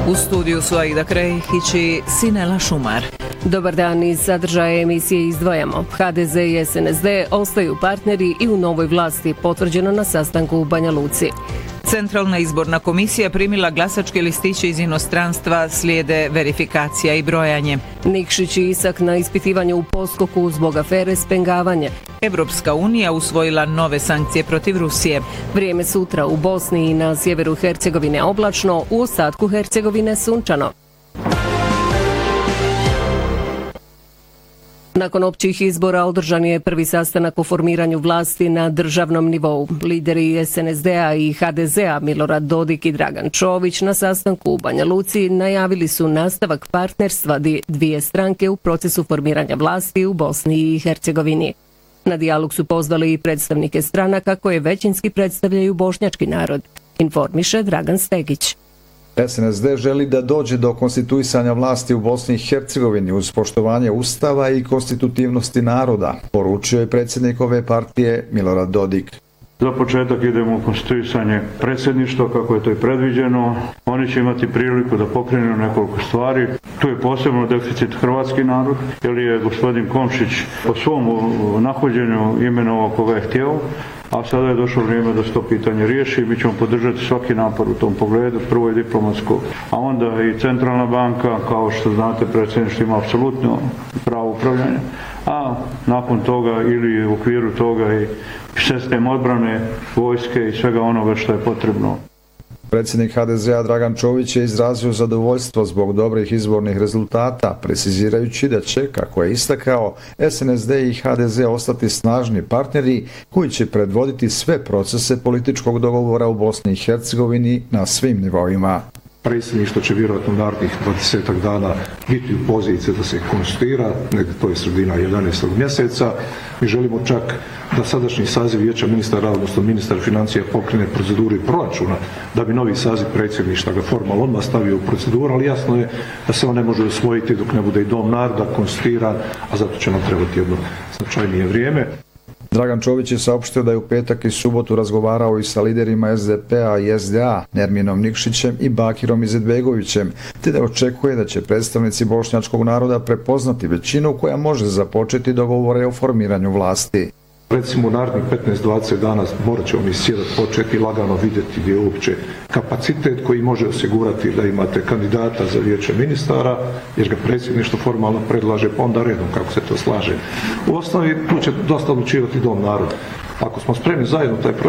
U studiju su Aida Krehić i Sinela Šumar. Dobar dan, iz sadržaja emisije izdvajamo. HDZ i SNSD ostaju partneri i u novoj vlasti, potvrđeno na sastanku u Banja Luci. Centralna izborna komisija primila glasačke listiće iz inostranstva, slijede verifikacija i brojanje. Nikšić i Isak na ispitivanju u Poskoku zbog afere spengavanje. Evropska unija usvojila nove sankcije protiv Rusije. Vrijeme sutra u Bosni i na sjeveru Hercegovine oblačno, u ostatku Hercegovine sunčano. Nakon općih izbora održan je prvi sastanak o formiranju vlasti na državnom nivou. Lideri SNSD-a i HDZ-a Milorad Dodik i Dragan Čović na sastanku u Banja Luci najavili su nastavak partnerstva dvije stranke u procesu formiranja vlasti u Bosni i Hercegovini. Na dijalog su pozvali i predstavnike stranaka koje većinski predstavljaju bošnjački narod, informiše Dragan Stegić. SNSD želi da dođe do konstituisanja vlasti u Bosni i Hercegovini uz poštovanje Ustava i konstitutivnosti naroda, poručio je predsjednik ove partije Milorad Dodik. Za početak idemo u konstituisanje predsjedništva, kako je to i predviđeno. Oni će imati priliku da pokrenu nekoliko stvari. Tu je posebno deficit hrvatski narod, jer je gospodin Komšić po svom nahođenju imenovao koga je htio, a sada je došlo vrijeme da se to pitanje riješi. Mi ćemo podržati svaki napor u tom pogledu, prvo je diplomatsko, a onda i centralna banka, kao što znate, predsjedništvo ima apsolutno pravo upravljanja, a nakon toga ili u okviru toga i sistem odbrane, vojske i svega onoga što je potrebno. Predsjednik HDZ-a Dragan Čović je izrazio zadovoljstvo zbog dobrih izbornih rezultata, precizirajući da će, kako je istakao, SNSD i HDZ ostati snažni partneri koji će predvoditi sve procese političkog dogovora u Bosni i Hercegovini na svim nivoima. Predsjedništvo će vjerojatno narednih 20 dana biti u poziciji da se konstituira, negdje to je sredina 11. mjeseca. Mi želimo čak da sadašnji saziv vijeća ministara, odnosno ministar financija, pokrene proceduru i proračuna, da bi novi saziv predsjedništva ga formalno odmah stavio u proceduru, ali jasno je da se on ne može usvojiti dok ne bude i dom naroda konstituiran, a zato će nam trebati jedno značajnije vrijeme. Dragan Čović je saopštio da je u petak i subotu razgovarao i sa liderima SDP-a i SDA, Nerminom Nikšićem i Bakirom Izetbegovićem, te da očekuje da će predstavnici bošnjačkog naroda prepoznati većinu koja može započeti dogovore o formiranju vlasti. Recimo u narednih 15-20 dana morat ćemo mi sjedati, početi lagano vidjeti gdje je uopće kapacitet koji može osigurati da imate kandidata za vijeće ministara, jer ga predsjedništvo formalno predlaže, pa onda redom kako se to slaže. U osnovi tu će dosta odlučivati dom naroda. Ako smo spremni zajedno taj